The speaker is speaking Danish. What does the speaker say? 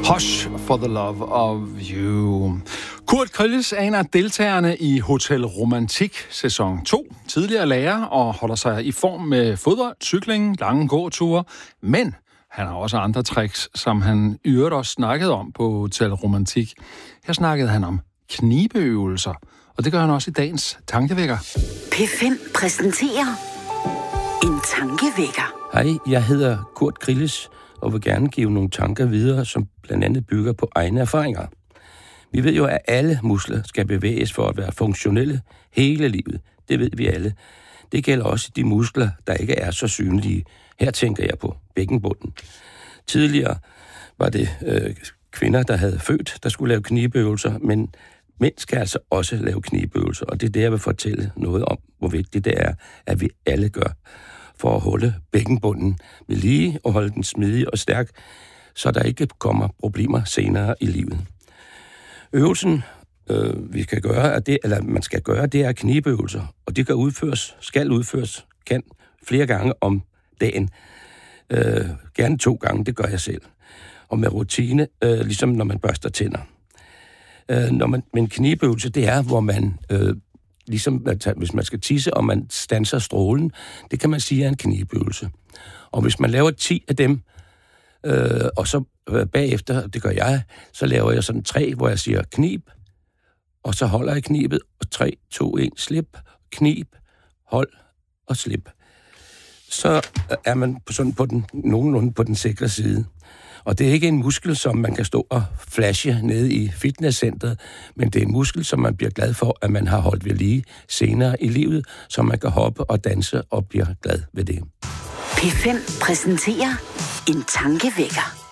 Hush for the love of you. Kurt Kriller er en af deltagerne i Hotel Romantik sæson 2. Tidligere lærer og holder sig i form med fodbold, cykling, lange gåture. Men han har også andre tricks, som han i øvrigt også snakkede om på Hotel Romantik. Her snakkede han om knibeøvelser, og det gør han også i dagens tankevækker. P5 præsenterer en tankevækker. Hej, jeg hedder Kurt Kriller og vil gerne give nogle tanker videre, som blandt andet bygger på egne erfaringer. Vi ved jo, at alle muskler skal bevæges for at være funktionelle hele livet. Det ved vi alle. Det gælder også de muskler, der ikke er så synlige. Her tænker jeg på bækkenbunden. Tidligere var det kvinder, der havde født, der skulle lave knibeøvelser, men mænd skal altså også lave knibeøvelser, og det er det, jeg vil fortælle noget om, hvor vigtigt det er, at vi alle gør for at holde bækkenbunden ved lige og holde den smidig og stærk, så der ikke kommer problemer senere i livet. Øvelsen, man skal gøre, det er knibeøvelser, og det skal udføres flere gange om dagen. Gerne 2 gange, det gør jeg selv. Og med rutine, ligesom når man børster tænder. Men knibeøvelse, det er, hvor man, hvis man skal tisse, og man standser strålen, det kan man sige er en knibeøvelse. Og hvis man laver 10 af dem, og så bagefter, det gør jeg, så laver jeg sådan 3, hvor jeg siger knib, og så holder jeg knibet, og 3, 2, 1, slip, knib, hold og slip. Så er man nogenlunde på den sikre side. Og det er ikke en muskel, som man kan stå og flashe nede i fitnesscenteret, men det er en muskel, som man bliver glad for, at man har holdt ved lige senere i livet, så man kan hoppe og danse og bliver glad ved det. P5 præsenterer en tankevækker.